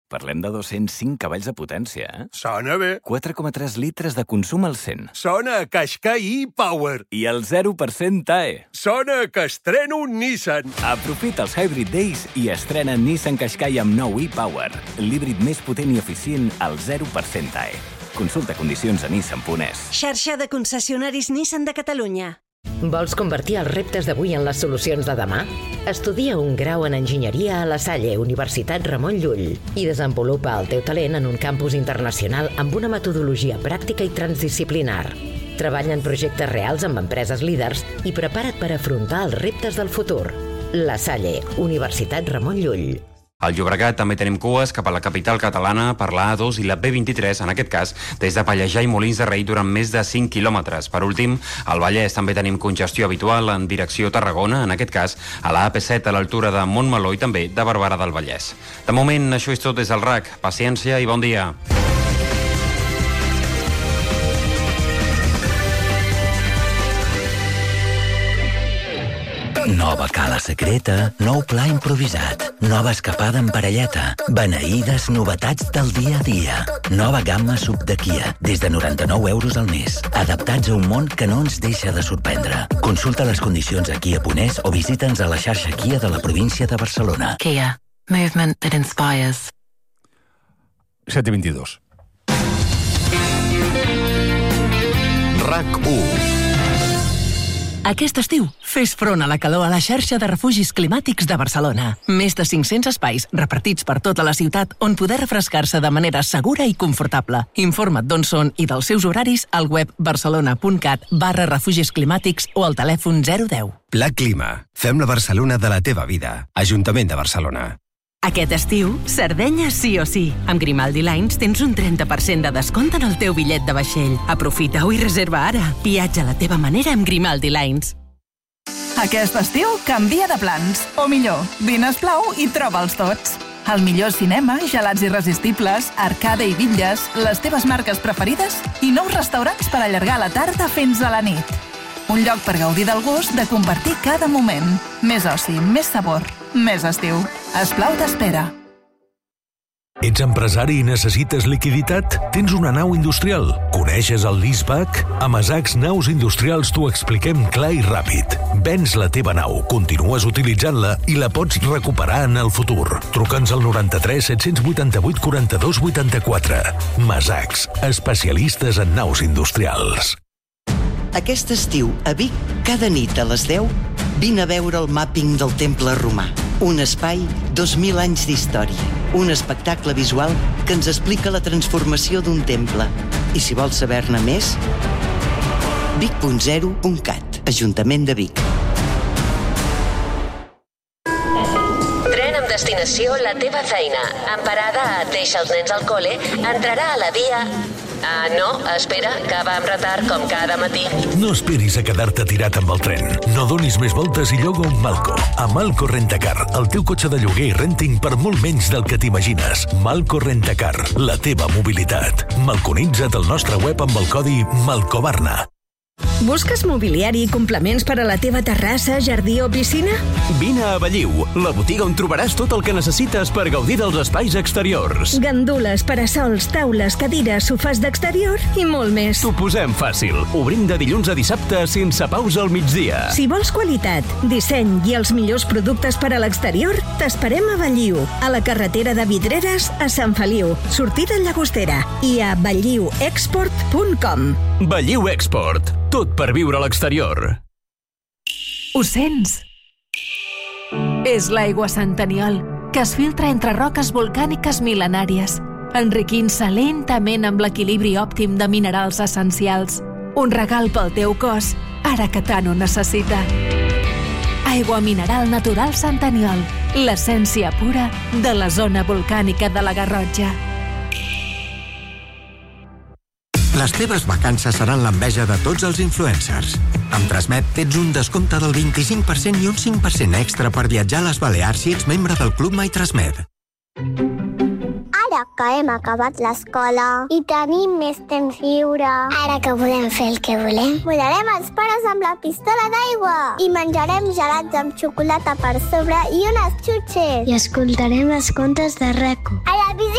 Parlem de 205 cavalls de potència, eh? Sona bé. 4,3 litres de consum al 100. Sona a Qashqai e-Power. I el 0% TAE. Sona que estreno un Nissan. Aprofita els Hybrid Days i estrena Nissan Qashqai amb nou e-Power. L'híbrid més potent i eficient al 0% TAE. Consulta condicions a Nissan.es. Xarxa de concessionaris Nissan de Catalunya. Vols convertir els reptes d'avui en les solucions de demà? Estudia un grau en enginyeria a La Salle, Universitat Ramon Llull, i desenvolupa el teu talent en un campus internacional amb una metodologia pràctica i transdisciplinar. Treballa en projectes reals amb empreses líders i prepara't per afrontar els reptes del futur. La Salle, Universitat Ramon Llull. Al Llobregat també tenim cues cap a la capital catalana per la A2 i la B23, en aquest cas, des de Pallejà i Molins de Rei durant més de 5 quilòmetres. Per últim, al Vallès també tenim congestió habitual en direcció Tarragona, en aquest cas, a la AP7 a l'altura de Montmeló i també de Barberà del Vallès. De moment, això és tot des del RAC. Paciència i bon dia. Nova cala secreta, nou pla improvisat, nova escapada en parelleta, beneïdes novetats del dia a dia. Nova gamma SUV de Kia, des de 99 euros al mes, adaptats a un món que no ens deixa de sorprendre. Consulta les condicions a Kia.es o visita'ns a la xarxa Kia de la província de Barcelona. Kia. Movement that inspires. 7:22. RAC1. Aquest estiu, fes front a la calor a la xarxa de refugis climàtics de Barcelona. Més de 500 espais repartits per tota la ciutat on poder refrescar-se de manera segura i confortable. Informa't d'on són i dels seus horaris al web barcelona.cat/refugis climàtics o al telèfon 010. Pla Clima. Fem la Barcelona de la teva vida. Ajuntament de Barcelona. Aquest estiu, Sardenya sí o sí. Amb Grimaldi Lines tens un 30% de descompte en el teu bitllet de vaixell. Aprofita-ho i reserva ara. Viatja a la teva manera amb Grimaldi Lines. Aquest estiu canvia de plans. O millor, vine a Esplau i troba'ls tots. El millor cinema, gelats irresistibles, arcade i bitlles, les teves marques preferides i nous restaurants per allargar la tarda fins a la nit. Un lloc per gaudir del gust de compartir cada moment. Més oci, més sabor, més estiu. Esplau t'espera. Ets empresari i necessites liquiditat? Tens una nau industrial? Coneixes el leaseback? A Masacs Naus Industrials t'ho expliquem clar i ràpid. Vens la teva nau, continues utilitzant-la i la pots recuperar en el futur. Truca'ns al 93 788 42 84. Masacs, especialistes en naus industrials. Aquest estiu, a Vic, cada nit a les 10, vine a veure el màpping del Temple Romà. Un espai, 2.000 anys d'història. Un espectacle visual que ens explica la transformació d'un temple. I si vols saber-ne més, vic.0.cat, Ajuntament de Vic. Tren amb destinació la teva feina. En parada et deixa els nens al col·le, entrarà a la via... no, espera, que va amb retard com cada matí. No esperis a quedar-te tirat amb el tren. No donis més voltes i lloga un Malco. A Malco Rentacar, el teu cotxe de lloguer i renting per molt menys del que t'imagines. Malco Rentacar, la teva mobilitat. Malconitza't al nostre web amb el codi MALCOBARNA. Busques mobiliari i complements per a la teva terrassa, jardí o piscina? Vine a Belliu, la botiga on trobaràs tot el que necessites per gaudir dels espais exteriors. Gandules, parasols, taules, cadires, sofàs d'exterior i molt més. T'ho posem fàcil. Obrim de dilluns a dissabte sense pausa al migdia. Si vols qualitat, disseny i els millors productes per a l'exterior, t'esperem a Belliu, a la carretera de Vidreres a Sant Feliu, sortida Llagostera, i a belliuexport.com. Belliu Export. Tot per viure a l'exterior. Ho sents? És l'aigua Sant Aniol, que es filtra entre roques volcàniques mil·lenàries, enriquint-se lentament amb l'equilibri òptim de minerals essencials. Un regal pel teu cos, ara que tant ho necessita. Aigua mineral natural Sant Aniol, l'essència pura de la zona volcànica de la Garrotxa. Les teves vacances seran l'enveja de tots els influencers. Amb Transmet tens un descompte del 25% i un 5% extra per viatjar a les Balears si ets membre del Club MyTransmet. Ara que hem acabat l'escola i tenim més temps lliure, ara que podem fer el que volem, volarem els pares amb la pistola d'aigua i menjarem gelats amb xocolata per sobre i unes xutxes. I escoltarem els contes de Reco. A la visita